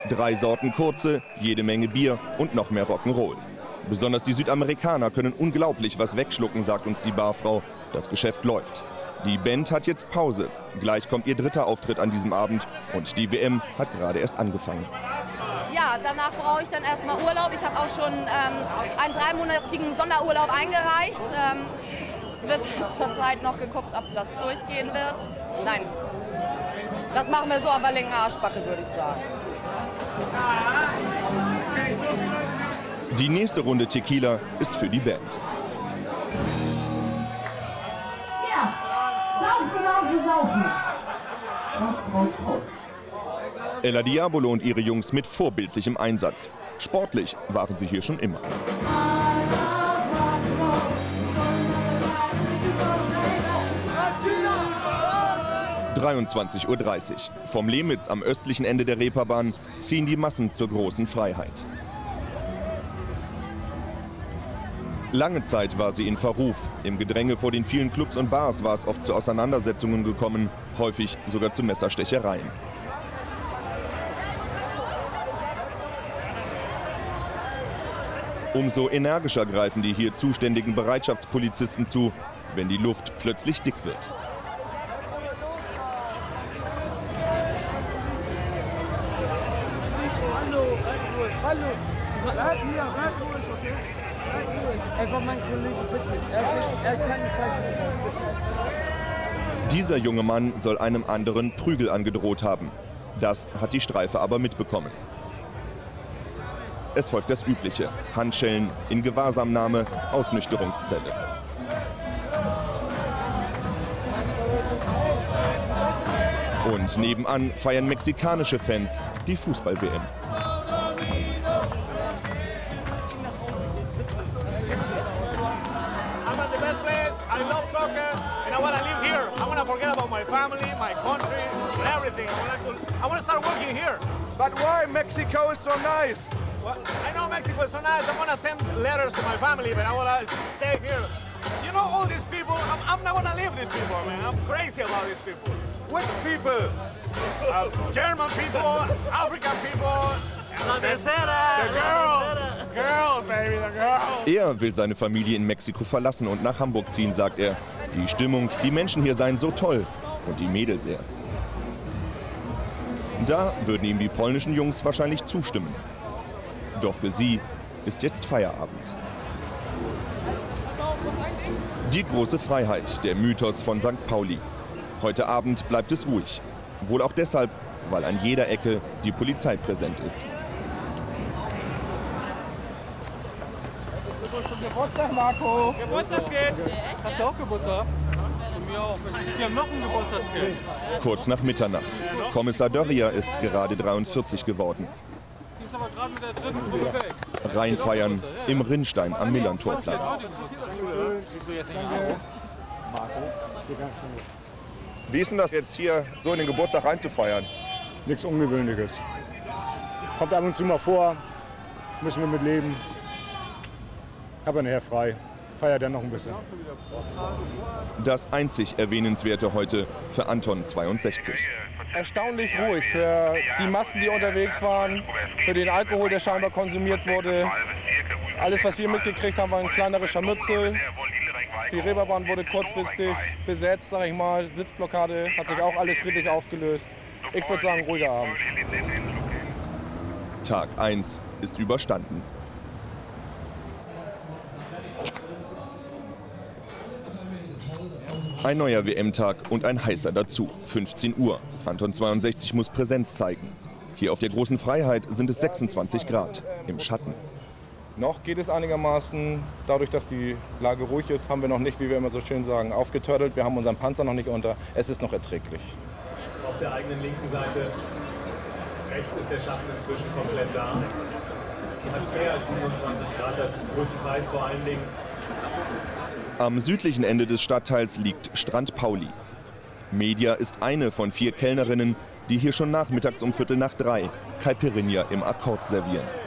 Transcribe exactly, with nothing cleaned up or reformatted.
Drei Sorten kurze, jede Menge Bier und noch mehr Rock'n'Roll. Besonders die Südamerikaner können unglaublich was wegschlucken, sagt uns die Barfrau. Das Geschäft läuft. Die Band hat jetzt Pause. Gleich kommt ihr dritter Auftritt an diesem Abend und die W M hat gerade erst angefangen. Ja, danach brauche ich dann erstmal Urlaub. Ich habe auch schon ähm, einen dreimonatigen Sonderurlaub eingereicht. Ähm, es wird zurzeit noch geguckt, ob das durchgehen wird. Nein, das machen wir so auf der linken Arschbacke, würde ich sagen. Die nächste Runde Tequila ist für die Band. Ja, saufen, saufen, saufen. Prost, Prost, Prost. Ella Diabolo und ihre Jungs mit vorbildlichem Einsatz. Sportlich waren sie hier schon immer. dreiundzwanzig Uhr dreißig. Vom Lemitz am östlichen Ende der Reeperbahn ziehen die Massen zur großen Freiheit. Lange Zeit war sie in Verruf. Im Gedränge vor den vielen Clubs und Bars war es oft zu Auseinandersetzungen gekommen, häufig sogar zu Messerstechereien. Umso energischer greifen die hier zuständigen Bereitschaftspolizisten zu, wenn die Luft plötzlich dick wird. Hallo, bleib hier, bleib ruhig, okay? Bleib ruhig. Einfach mein Kollege, bitte. Er, er kann nicht scheißen. Dieser junge Mann soll einem anderen Prügel angedroht haben. Das hat die Streife aber mitbekommen. Es folgt das Übliche: Handschellen, in Gewahrsamnahme, Ausnüchterungszelle. Und nebenan feiern mexikanische Fans die Fußball-W M. But why Mexico is so nice? Well, I know Mexico is so nice. I want to send letters to my family, but I want to stay here. You know all these people, I'm, I'm not going to leave these people, man. I'm crazy about these people. Which people? Uh, German people, African people. The, the girls. Girls, baby, the girls. Er will seine Familie in Mexiko verlassen und nach Hamburg ziehen, sagt er. Die Stimmung, die Menschen hier seien so toll. Und die Mädels erst. Da würden ihm die polnischen Jungs wahrscheinlich zustimmen. Doch für sie ist jetzt Feierabend. Die große Freiheit, der Mythos von Sankt Pauli. Heute Abend bleibt es ruhig. Wohl auch deshalb, weil an jeder Ecke die Polizei präsent ist. Geburtstag, Marco. Geburtstagsgeld. Hast du auch Geburtstag? Von mir auch. Wir haben noch ein Geburtstagsgeld. Kurz nach Mitternacht. Kommissar Dörrier ist gerade dreiundvierzig geworden. Die ist aber gerade mit der dritten Tour weg. Reinfeiern im Rinnstein am Millerntorplatz. Wie ist denn das jetzt hier so in den Geburtstag reinzufeiern? Nichts Ungewöhnliches. Kommt ab und zu mal vor, müssen wir mit leben. Aber nachher frei. Feiert dann noch ein bisschen. Das einzig Erwähnenswerte heute für Anton zweiundsechzig. Erstaunlich ruhig für die Massen, die unterwegs waren, für den Alkohol, der scheinbar konsumiert wurde. Alles, was wir mitgekriegt haben, war ein kleinerer Scharmützel. Die Reeperbahn wurde kurzfristig besetzt, sag ich mal. Sitzblockade hat sich auch alles friedlich aufgelöst. Ich würde sagen, ruhiger Abend. Tag eins ist überstanden. Ein neuer W M-Tag und ein heißer dazu. fünfzehn Uhr. Anton zweiundsechzig muss Präsenz zeigen. Hier auf der großen Freiheit sind es sechsundzwanzig Grad im Schatten. Noch geht es einigermaßen. Dadurch, dass die Lage ruhig ist, haben wir noch nicht, wie wir immer so schön sagen, aufgetörtelt. Wir haben unseren Panzer noch nicht unter. Es ist noch erträglich. Auf der eigenen linken Seite rechts ist der Schatten inzwischen komplett da. Hier hat es mehr als siebenundzwanzig Grad. Das ist brütend heiß vor allen Dingen. Am südlichen Ende des Stadtteils liegt Strand Pauli. Media ist eine von vier Kellnerinnen, die hier schon nachmittags um Viertel nach drei Caipirinha im Akkord servieren.